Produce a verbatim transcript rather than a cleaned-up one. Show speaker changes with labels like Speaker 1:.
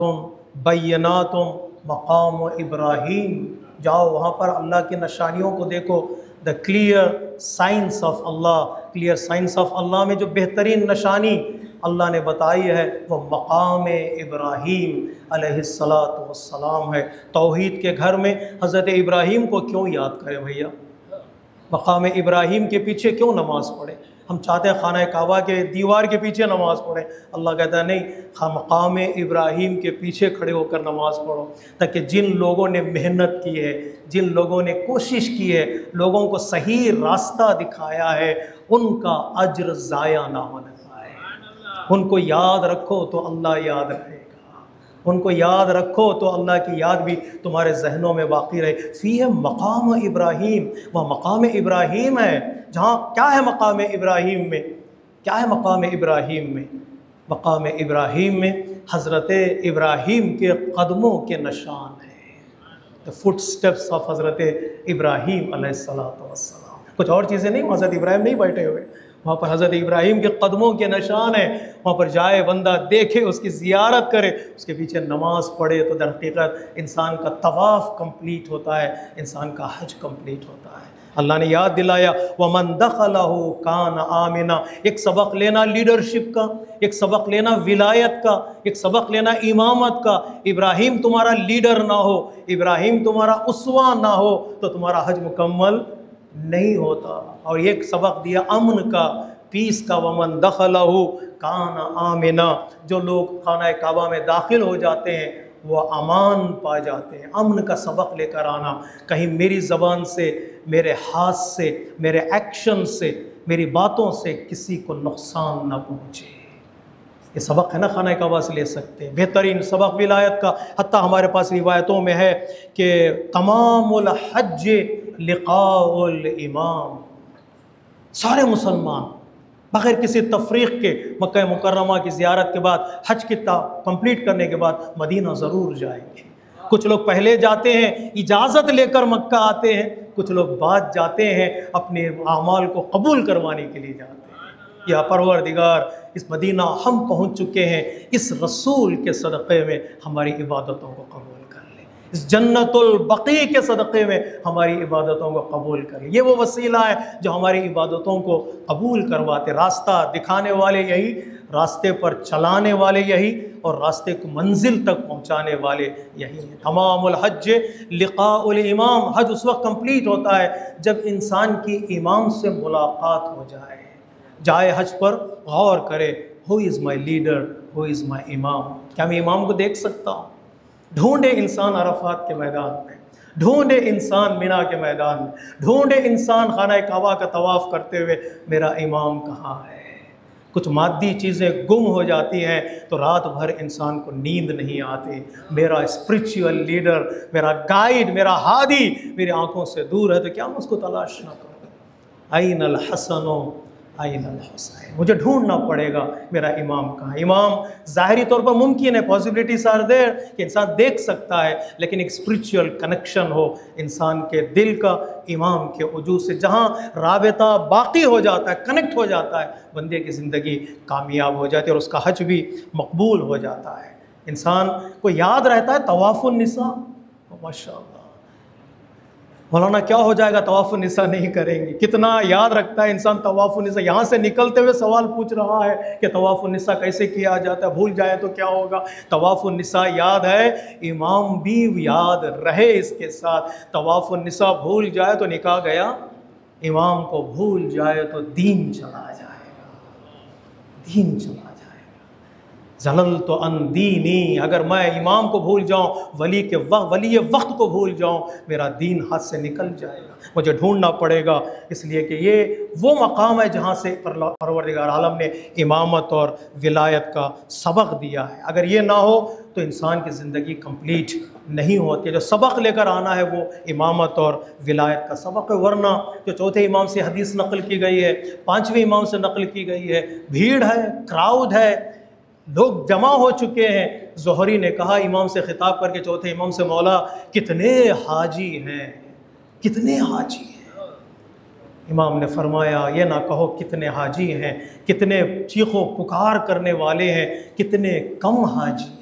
Speaker 1: तुम बैनातुम मकाम इब्राहीम, जाओ वहाँ पर अल्लाह की निशानियों को देखो। The clear signs of Allah, clear signs of अल्लाह में जो बेहतरीन निशानी अल्लाह ने बताई है वह मकाम इब्राहीम अलैहिस्सलातु वस्सलाम है। तौहीद के घर में हज़रत इब्राहीम को क्यों याद करें भैया? मकाम इब्राहीम के पीछे क्यों नमाज़ पढ़े? हम चाहते हैं खाना काबा के दीवार के पीछे नमाज़ पढ़ें। अल्लाह कहता है नहीं, मकाम इब्राहीम के पीछे खड़े होकर नमाज़ पढ़ो, ताकि जिन लोगों ने मेहनत की है, जिन लोगों ने कोशिश की है, लोगों को सही रास्ता दिखाया है, उनका अज्र ज़ाया ना होने पाए। उनको याद रखो तो अल्लाह याद रखेगा, उनको याद रखो तो अल्लाह की याद भी तुम्हारे जहनों में बाकी रहे। फ़ी है मकाम इब्राहीम, वह मकाम इब्राहीम है जहाँ क्या है मकाम इब्राहीम में? क्या है मकाम इब्राहीम में? मकाम इब्राहीम में हज़रत इब्राहीम के कदमों के निशान हैं, द फुट स्टेप्स ऑफ हज़रत इब्राहीम अलैहिस्सलातु वस्सलाम। कुछ और चीज़ें नहीं, हज़रत इब्राहीम नहीं बैठे हुए, वहाँ पर हज़रत इब्राहीम के कदमों के निशान हैं। वहाँ पर जाए बंदा, देखे, उसकी ज़ियारत करे, उसके पीछे नमाज़ पढ़े तो दरहकीकत इंसान का तवाफ़ कंप्लीट होता है, इंसान का हज कंप्लीट होता है। अल्लाह ने याद दिलाया वमन दखलहु कान आमिना। एक सबक लेना लीडरशिप का, एक सबक लेना विलायत का, एक सबक लेना इमामत का। इब्राहीम तुम्हारा लीडर ना हो, इब्राहीम तुम्हारा उसवा ना हो तो तुम्हारा हज मुकम्मल नहीं होता। और एक सबक दिया अमन का, पीस का, वमन दखलहु कान आमिना। जो लोग खाना काबा में दाखिल हो जाते हैं वो अमान पा जाते हैं। अमन का सबक लेकर आना, कहीं मेरी ज़बान से, मेरे हाथ से, मेरे एक्शन से, मेरी बातों से किसी को नुकसान ना पहुँचे। ये सबक है ना, खाना काबा से ले सकते हैं। बेहतरीन सबक विलायत का, हत्ता हमारे पास रिवायतों में है कि तमामुल हज लिक़ाउल इमाम, सारे मुसलमान बग़ैर किसी तफरीक़ के मक्का मुकर्रमा की ज़ियारत के बाद, हज की कंप्लीट करने के बाद मदीना ज़रूर जाएंगे। कुछ लोग पहले जाते हैं, इजाज़त लेकर मक्का आते हैं, कुछ लोग बाद जाते हैं, अपने आमाल को कबूल करवाने के लिए जाते हैं। या परवरदिगार, इस मदीना हम पहुँच चुके हैं, इस रसूल के सदक़े में हमारी इबादतों को कबूल कर ले, इस जन्नतुल बक़ी के सदक़े में हमारी इबादतों को कबूल कर ले। ये वो वसीला है जो हमारी इबादतों को कबूल करवाते। रास्ता दिखाने वाले यही, रास्ते पर चलाने वाले यही, और रास्ते को मंजिल तक पहुंचाने वाले यही हैं। तमामुल हज लिक़ाउल इमाम, हज उस वक्त कंप्लीट होता है जब इंसान की इमाम से मुलाकात हो जाए। जाए हज पर, गौर करे, who is my leader, who is my इमाम। क्या मैं इमाम को देख सकता हूँ? ढूंढे इंसान अरफात के मैदान में, ढूंढे इंसान मिना के मैदान में, ढूंढे इंसान खाना काबा का तवाफ़ करते हुए, मेरा इमाम कहाँ है? कुछ मादी चीज़ें गुम हो जाती हैं तो रात भर इंसान को नींद नहीं आती। मेरा स्पिरिचुअल लीडर, मेरा गाइड, मेरा हादी मेरी आंखों से दूर है तो क्या मैं उसको तलाश ना करूँ? ऐनल हसनो ऐनल हुसैन, मुझे ढूंढना पड़ेगा मेरा इमाम कहाँ। इमाम ज़ाहिरी तौर पर मुमकिन है, पॉसिबिलिटीज आर देयर कि इंसान देख सकता है, लेकिन एक स्पिरिचुअल कनेक्शन हो इंसान के दिल का इमाम के वजूद से, जहाँ राबता बाकी हो जाता है, कनेक्ट हो जाता है, बंदे की ज़िंदगी कामयाब हो जाती है और उसका हज भी मकबूल हो जाता है। इंसान को याद रहता है तवाफ़ुन निसा, माशाअल्लाह मौलाना क्या हो जाएगा तवाफ़ुन निसा नहीं करेंगे? कितना याद रखता है इंसान तवाफ़ुन निसा। यहाँ से निकलते हुए सवाल पूछ रहा है कि तवाफ़ुन निसा कैसे किया जाता है, भूल जाए तो क्या होगा? तवाफ़ुन निसा याद है, इमाम भी याद रहे इसके साथ। तवाफ़ुन निसा भूल जाए तो निकाह गया, इमाम को भूल जाए तो दीन चला जाएगा, दीन चला जाएगा। जलल तो अन दीनी, अगर मैं इमाम को भूल जाऊं, वली के वक्त वली वक्त को भूल जाऊं, मेरा दीन हाथ से निकल जाएगा, मुझे ढूंढना पड़ेगा। इसलिए कि ये वो मकाम है जहाँ से परवरदिगार आलम ने इमामत और विलायत का सबक दिया है। अगर ये ना हो तो इंसान की ज़िंदगी कंप्लीट नहीं होती। जो सबक लेकर आना है वो इमामत और विलायत का सबक है। वरना जो चौथे इमाम से हदीस नकल की गई है, पाँचवें इमाम से नकल की गई है, भीड़ है, क्राउड है, लोग जमा हो चुके हैं। ज़ोहरी ने कहा इमाम से खिताब करके चौथे इमाम से, मौला कितने हाजी हैं, कितने हाजी हैं। इमाम ने फरमाया ये ना कहो कितने हाजी हैं, कितने चीखो पुकार करने वाले हैं, कितने कम हाजी